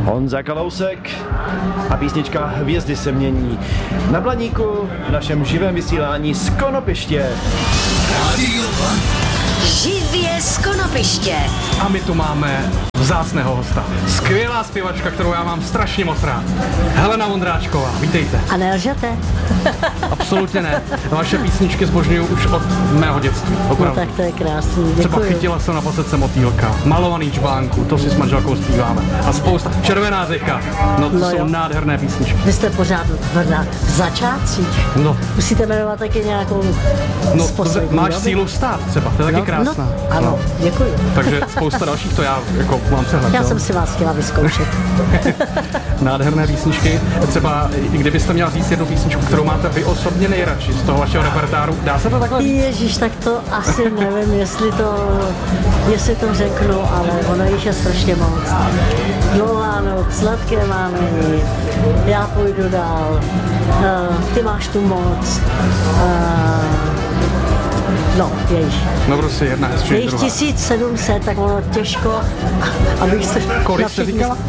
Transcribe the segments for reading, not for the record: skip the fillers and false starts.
Honza Kalousek a písnička Hvězdy se mění. Na Blaníku v našem živém vysílání z Konopiště. Živě z Konopiště. A my tu máme vzácného hosta. Skvělá zpěvačka, kterou já mám strašně moc rád. Helena Vondráčková, vítejte. A nelžete? Absolutně ne. Vaše písničky zbožňuju už od mého dětství. Opravdu. No tak to je krásný, děkuji. Třeba Chytila jsem na posledce motýlka, Malovaný čbánku, to si s manželkou zpíváme. A spousta. Červená řeka, no to jsou nádherné písničky. Vy jste pořád v začátcích. No. Musíte jmenovat taky nějakou máš sílu vstát třeba, to je taky krásná. No, ano, děkuji. Takže spousta dalších, to já jako mám přehled. Já jsem si vás chtěla vyzkoušet. Nádherné písničky. Třeba, kdybyste měla říct jednu písničku, kterou máte vy osobně nejradši z toho vašeho repertoáru, dá se to takhle říct? Ježíš, tak to asi nevím, jestli to řeknu, ale ono jich je strašně moc. Dlouhá noc, sladké mámení, já půjdu dál, ty máš tu moc, no, jejíž. No prostě jedna hezčí. Jejíž 1700, tak ono těžko, abych se... Kolik jste říkala?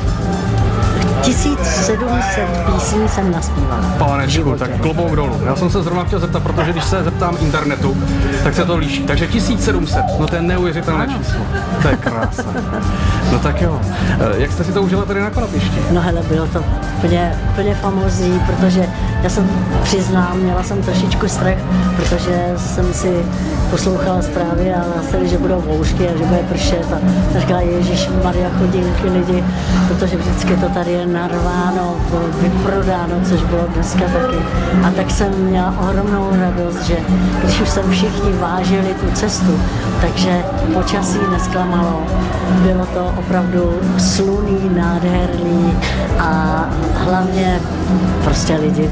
1700 písní jsem naspívala. Panečku, tak klobouk dolů. Já jsem se zrovna chtěl zeptat, protože když se zeptám internetu, tak se to líší. Takže 1700, no to je neuvěřitelné číslo. To je krása. No tak jo. Jak jste si to užila tady na Konopišti? No hele, bylo to úplně famózní, protože já jsem přiznám, měla jsem trošičku strach, protože jsem si poslouchala zprávy a nastali, že budou bouřky a že bude pršet a říkala, ježišmarja, chodinky lidi, protože vždycky to tady je narváno, vyprodáno, což bylo dneska taky. A tak jsem měla ohromnou radost, že když už jsem všichni vážili tu cestu, takže počasí nesklamalo. Bylo to opravdu slunný, nádherný a hlavně prostě lidi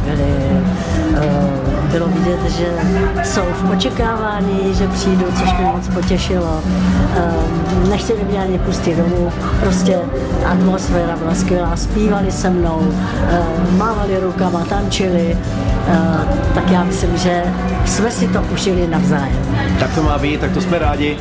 bylo vidět, že jsou v očekávání, že přijdu, což mě moc potěšilo. Nechtěli mě ani pustit domů, prostě atmosféra byla skvělá, zpívali se mnou, mávali rukama, tančili, tak já myslím, že jsme si to užili navzájem. Tak to má být, tak to jsme rádi.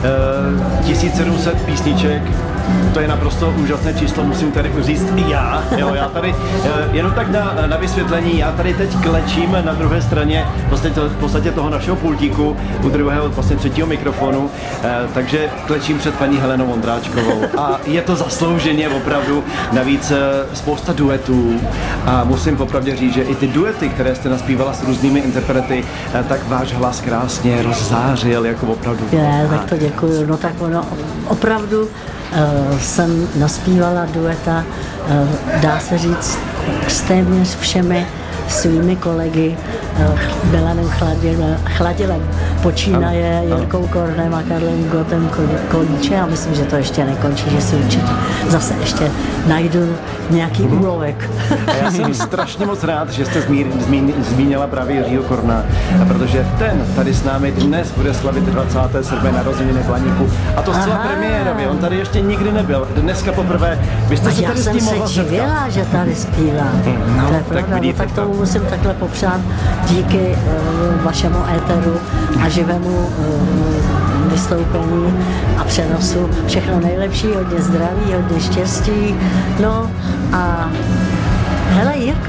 1700 písniček, to je naprosto úžasné číslo, musím tady říct i já. Jo, já tady, jenom tak na vysvětlení, já tady teď klečím na druhé straně v podstatě toho našeho pultíku, u druhého, vlastně třetího mikrofonu, takže klečím před paní Helenou Vondráčkovou a je to zaslouženě opravdu, navíc spousta duetů a musím popravdě říct, že i ty duety, které jste naspívala s různými interprety, tak váš hlas krásně rozzářil, jako opravdu. Tak to děkuju, no tak ono opravdu jsem naspívala dueta, dá se říct, s téměř všemi svými kolegy, Milanem Chladilem, počínaje Jirkou Kornem a Karlem Gotem Koníče a myslím, že to ještě nekončí, že si určitě zase ještě najdu nějaký úlovek. A já jsem strašně moc rád, že jste zmínila právě Jiřího Korna, protože ten tady s námi dnes bude slavit 27. narozeniny v Blaníku a to zcela premiérově, on tady ještě nikdy nebyl, dneska poprvé, vy jste se tady s tím mohla setkat. Já jsem se divila, že tady zpívá. No, to je pravda, vidíte, tak tomu musím takhle popřát díky vašemu éteru a živému vystoupení a přenosu. Všechno nejlepší, hodně zdraví, hodně štěstí. No a hele Jirko,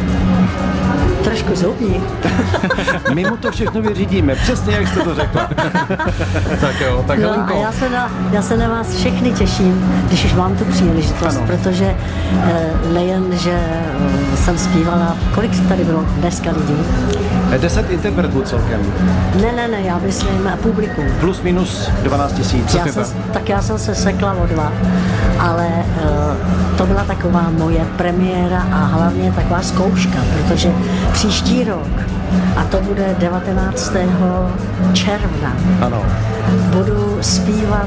trošku zubní. My mu to všechno vyřídíme, přesně jak jste to řekla. Tak jo, tak no a já se na vás všechny těším, když už mám tu příležitost, ano. Protože nejen, že jsem zpívala, kolik tady bylo dneska lidí? 10 interpretů celkem. Ne, já myslím publikum. Plus minus 12 000. Já jsem se sekla o 2, ale to byla taková moje premiéra a hlavně taková zkouška, protože příští rok, a to bude 19. června, ano. Budu zpívat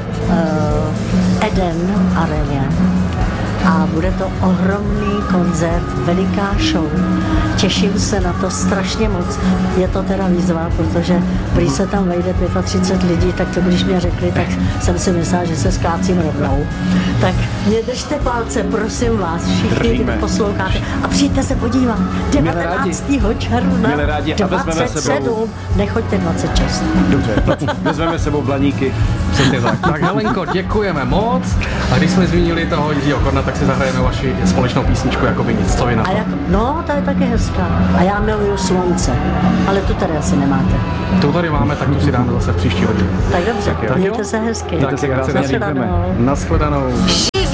v Eden aréně a bude to ohromný koncert, veliká show. Těším se na to strašně moc. Je to teda výzva, protože prý se tam vejde 35 lidí, tak to když mě řekli, tak jsem si myslela, že se skácím rovnou. Tak mě držte palce, prosím vás, všichni, kdo posloucháte. A přijďte se podívat. 19. června 27, nechoďte 26. Dobře, vezmeme sebou Blaníky. Přesně tak. Tak Helenko, děkujeme moc. A když jsme zmínili toho Jiřího Korna, tak si zahrajeme vaši společnou písničku Jakoby nic. Co vy na to? No, to je taky hezká. A já miluju slunce. Ale tu tady asi nemáte. Tu tady máme, tak tu si dáme zase v příští hodině. Tak dobře, Tak mějte se hezky. Tak se krásně. Nashledanou. Naschledanou.